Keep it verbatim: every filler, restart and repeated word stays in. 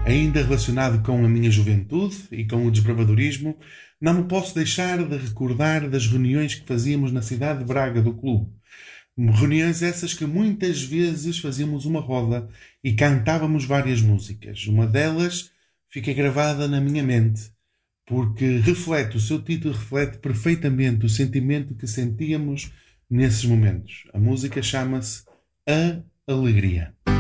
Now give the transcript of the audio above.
Ainda relacionado com a minha juventude e com o desbravadorismo, não me posso deixar de recordar das reuniões que fazíamos na cidade de Braga do clube. Reuniões essas que muitas vezes fazíamos uma roda e cantávamos várias músicas. Uma delas fica gravada na minha mente, porque reflete, o seu título reflete perfeitamente o sentimento que sentíamos nesses momentos. A música chama-se A Alegria.